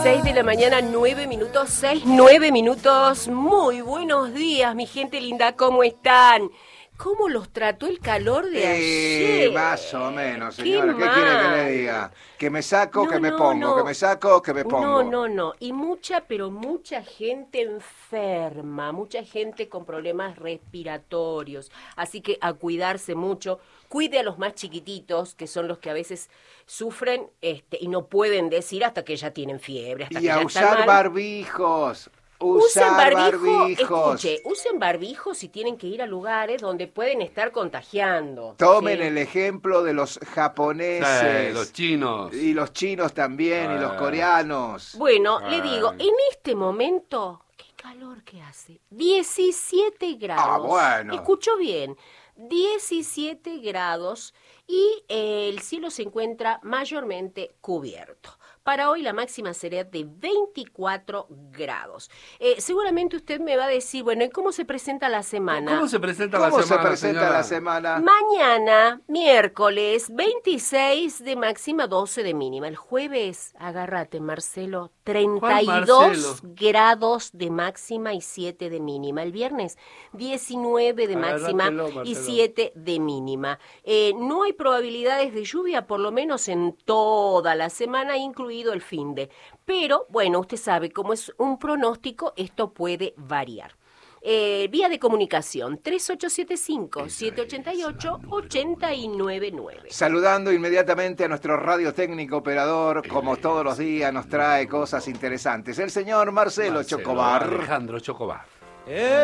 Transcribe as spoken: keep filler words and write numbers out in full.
seis de la mañana, nueve minutos, seis, nueve minutos. Muy buenos días, mi gente linda, ¿cómo están? ¿Cómo los trató el calor de eh, ayer? Más o menos, señora. ¿Qué, ¿Qué quiere que mal? le diga? ¿Que me saco, No, que me no, pongo? no. ¿Que me saco, que me pongo? No, no, no. Y mucha, pero mucha gente enferma, mucha gente con problemas respiratorios. Así que a cuidarse mucho. Cuide a los más chiquititos, que son los que a veces sufren este, y no pueden decir hasta que ya tienen fiebre, hasta Y que a ya están usar mal. barbijos. Usen Usar barbijo, barbijos. escuche, usen barbijo si tienen que ir a lugares donde pueden estar contagiando. Tomen ¿sí? el ejemplo de los japoneses. Sí, los chinos. Y los chinos también, y los Ah. coreanos. Bueno, Ay. le digo, en este momento, qué calor que hace. diecisiete grados. Ah, bueno. Escucho bien. diecisiete grados y eh, el cielo se encuentra mayormente cubierto. Para hoy la máxima será de veinticuatro grados. Eh, seguramente usted me va a decir, bueno, ¿y cómo se presenta la semana? ¿Cómo se presenta ¿Cómo la se semana, presenta señora? la semana? Mañana, miércoles, veintiséis de máxima, doce de mínima. El jueves, agárrate, Marcelo, treinta y dos grados de máxima y siete de mínima. El viernes, diecinueve de máxima Agárratelo, y Marcelo. siete de mínima. Eh, no hay probabilidades de lluvia, por lo menos en toda la semana, incluido el finde. Pero, bueno, usted sabe, como es un pronóstico, esto puede variar. Eh, vía de comunicación tres ocho siete cinco, siete ocho ocho, ocho nueve nueve. Saludando inmediatamente a nuestro radiotécnico operador, como todos los días nos trae cosas interesantes. El señor Marcelo, Marcelo Chocobar. Alejandro Chocobar. Eh,